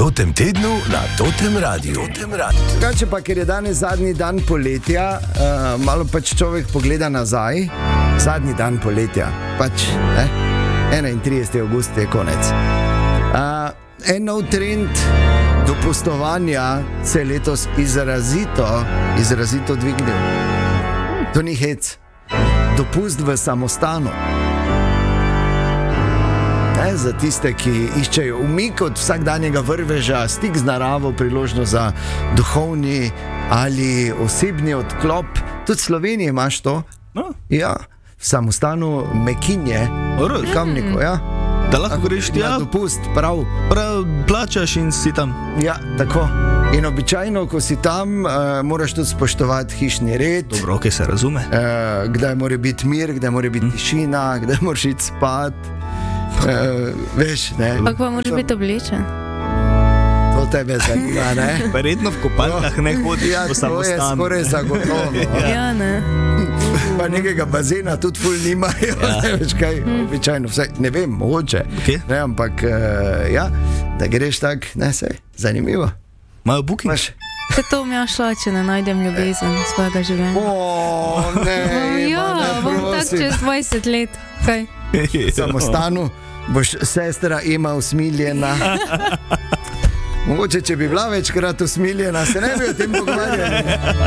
Totem tednu na Totem Radiu. Drugače pa, ker je danes zadnji dan poletja, malo pač človek pogleda nazaj. Zadnji dan poletja, pač 31. avgust je konec. En nov trend dopustovanja se je letos izrazito dvignil. To ni hec. Dopust v samostanu. Za tiste, ki iščejo umik od vsakdanjega vrveža, stik z naravo, priložnost za duhovni ali osebni odklop. Tudi v Sloveniji imaš to. Ja, v samostanu Mekinje, v Kamniku, ja. Da lahko greš ti na dopust, prav. Plačaš in si tam. Ja, tako. In običajno, ko si tam, moraš tudi spoštovati hišni red. Dobro, ok, se razume. Kdaj mora biti mir, kdaj mora biti tišina, kdaj moraš iti spat. Veš, ne. Ampak pa moraš biti oblečen. To tebe zanima, ne? Verjetno v kopalkah ne hodiš po samostanu. Ja, to je skoraj zagotovo. Ja, ne. Pa nekega bazena tudi ful nimajo, ne veš kaj, običajno, vse, ne vem, mogoče, ne, ampak, ja, da greš tak, ne, sej, zanimivo. Imajo booking? Se to mi je šla, če ne najdem ljubezen svojega življenja. Ne, ja, bom tak čez 20 let, kaj? V samostanu boš sestra Ema usmiljena. Mogoče, če bi bila večkrat usmiljena, se ne bi o tem pogovarjali.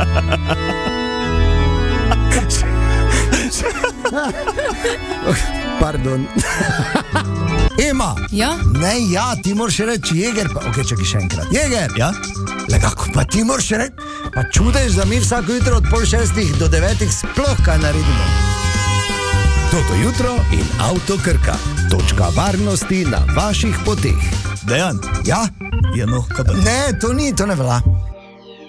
Pardon. Ema! Ja? Ne, ja, ti moraš reči Jeger, pa ok, čakaj še enkrat. Jeger! Ja? Le kako, pa ti moraš reči, pa čudež, da mi vsako jutro od 5:30 do 9 sploh kaj naredimo. Toto jutro in Avto Krka. Točka varnosti na vaših poteh. Dejan? Ja? Ja, no, kaj pa? Ne, to ni, to ne velja.